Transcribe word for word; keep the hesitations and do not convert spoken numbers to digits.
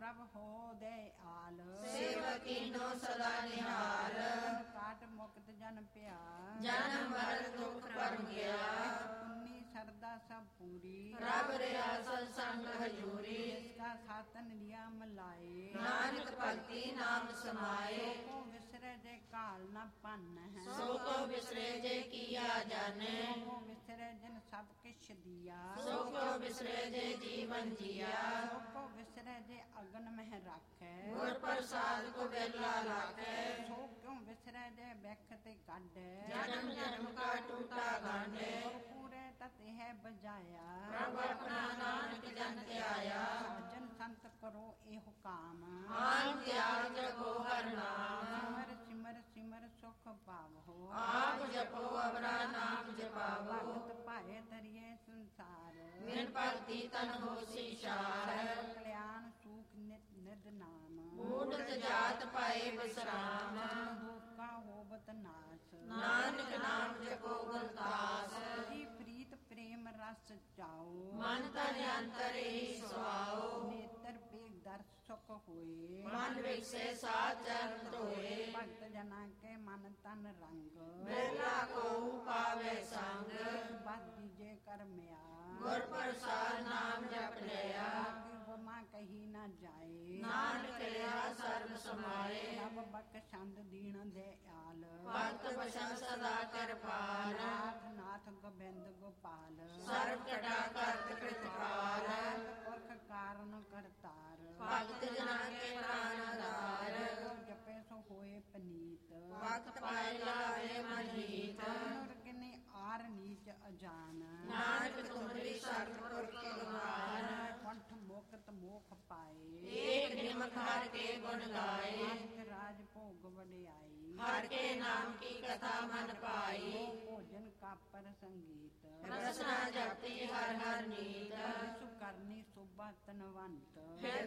ਪ੍ਰਭ ਹੋ ਦਇਆਲ। ਸੇਵਕ ਕੀਨੋ ਸਦਾ ਨਿਹਾਲ। ਕਾਟ ਮੁਕਤ ਜਨ ਪਿਆ, ਜਨਮ ਮਰਨ ਦੁਖ ਭਰਮ ਗਿਆ। ਪੁੰਨੀ ਸਰਦਾ ਸਭ ਪੂਰੀ, ਰਬ ਰਿਆ ਸਤ ਸੰਗ ਹਜੂਰੀ। ਇਸਕਾ ਸਾਤਨ ਨਿਯਮ ਲਾਏ, ਨਾਨਕ ਭਗਤੀ ਨਾਮ ਸਮਾਏ। ਕੋ ਵਿਸਰੇ ਜੇ ਕਾਲ ਨ ਪੰਨ ਹੈ, ਸੋ ਕੋ ਵਿਸਰੇ ਜੇ ਕੀਆ ਜਾਣੇ। ਕੋ ਵਿਸਰੇ ਜਿਨ ਸਭ ਕਿਛ ਦਿਆ, ਸੋ ਕੋ ਵਿਸਰੇ ਜੇ ਜੀਵਨ ਜੀਆ। ਸੋ ਕੋ ਵਿਸਰੇ ਜੇ ਅਗਨ ਮਹਿ ਰਾਖੈ, ਗੁਰ ਪ੍ਰਸਾਦ ਕੋ ਬੇਲਾ ਲਾਖੈ। ਸੋ ਕਿਉ ਵਿਸਰੇ ਜੇ ਬੈਖ ਤੇ ਕਾਢੈ, ਜਨਮ ਜਨਮ ਕਾ ਟੂਟਾ ਗਾਂਢੇ। ਪੂਰੇ ਤਤ ਹੈ ਬਜਾਇਆ, ਪ੍ਰਭ ਆਪਣਾ ਨਾਨਕ ਜਨ ਧਿਆਇਆ। ਸਾਜਨ ਸੰਤ ਕਰੋ ਇਹੋ ਕਾਮ, ਆਨ ਤਿਆਗ ਜਪੋ ਹਰ ਨਾਮ। ਸਿਮਰ ਸਿਮਰ ਸਿਮਰ ਸੁਖ ਪਾਵੋ, ਆਪ ਜਪੋ ਅਵਰਾ ਨਾਮ ਜਪਾਵੋ। ਭਗਤ ਭਾਏ ਤਰੀਏ ਸੰਸਾਰ, ਬਿਨ ਭਗਤੀ ਤਨ ਹੋਸੀ ਸ਼ਾਰ। ਕਲਿਆਣ ਸੂਖ ਨਿਤ ਨਿਦ ਨਾਮ, ਊਟਤ ਜਾਤ ਪਾਏ ਵਿਸਰਾਮ। ਦੁਖਾ ਹੋਵਤ ਨਾਸ, ਨਾਨਕ ਨਾਮ ਜਪੋ ਗੁਰਦਾਸ। ਜੀ ਪ੍ਰੀਤ ਪ੍ਰੇਮ ਰਸ ਚਾਓ, ਮਨ ਤਨ ਅੰਤਰ ਹੀ ਸੁਆਓ। ਨੇਤਰ ਬੇਗ ਦਰ ਸੁਖ ਹੋਏ, ਮਨ ਵਿਕਸੇ ਸਾਧ ਚਰਨ ਧੋਏ। ਭਗਤ ਜਨਾ ਕੇ ਮਨ ਤਨ ਰੰਗ, ਬਿਰਲਾ ਕੋ ਪਾਵੇ ਸੰਗ। ਬਦ ਦੀਜੇ ਕਰਮਿਆ, ਗੁਰ ਪ੍ਰਸਾਦ ਨਾਮ ਜਪ ਲਿਆ। ਉਪਮਾ ਕਹੀ ਨਾ ਜਾਏ, ਨਾਨਕ ਲਿਆ ਸਰਬ ਸਮਾਏ। ਨਭ ਬਖਸ਼ੰਦ ਦੀਨ ਦਇਆਲ, ਭਗਤ ਬਸੰ ਸਦਾ ਕਿਰਪਾਲ। ਨਾਥ ਨਾਥ ਗੋਬਿੰਦ ਗੋਪਾਲ, ਸਰਬ ਕਟਾ ਕਰਤ ਕ੍ਰਿਤਪਾਲ। ਪੁਰਖ ਕਾਰਨ ਕਰਤਾਰ, ਭਗਤ ਜਨਾ ਕੇ ਪ੍ਰਾਨ ਆਧਾਰ। ਜੋ ਜਪੇ ਸੋ ਹੋਏ ਪਨੀਤ, ਭਗਤ ਪਾਏ ਲਾਵੇ ਮਨ ਹੀਤ। ਨੂਰ ਕਿਨੇ ਆਰ ਨੀਚ ਅਜਾਨ, ਨਾਨਕ ਤੁਮਰੀ ਸਰਬ ਪੁਰਖ ਭਗਵਾਨ। ਕੰਠ ਮੋਕਤ ਮੋਖ ਪਾਏ, ਏਕ ਨਿਮਕ ਹਰ ਕੇ ਗੁਣ ਗਾਏ। ਅੰਤ ਰਾਜ ਭੋਗ ਵਡਿਆਈ, ਹਰ ਕੇ ਨਾਮ ਕੀ ਕਥਾ ਮਨ ਪਾਈ। ਭੋਜਨ ਕਾਪਰ ਸੰਗੀਤ, ਰਸਨਾ ਜਪਤੀ ਹਰ ਹਰ ਨੀਤ। ਸੁ ਕਰਨੀ ਸੁਭਾ ਤਨਵੰਤ, ਫਿਰ